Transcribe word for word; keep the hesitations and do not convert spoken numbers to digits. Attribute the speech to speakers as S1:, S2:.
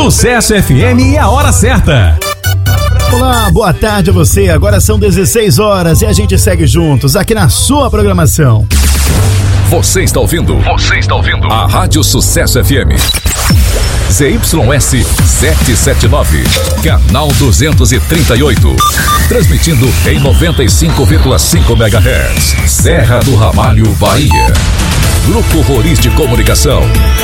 S1: Sucesso F M e a hora certa.
S2: Olá, boa tarde a você. Agora são dezesseis horas e a gente segue juntos aqui na sua programação.
S3: Você está ouvindo? Você está ouvindo? A Rádio Sucesso F M. Z Y S setecentos e setenta e nove, canal duzentos e trinta e oito. Transmitindo em noventa e cinco vírgula cinco megahertz. Serra do Ramalho, Bahia. Grupo Roriz de Comunicação.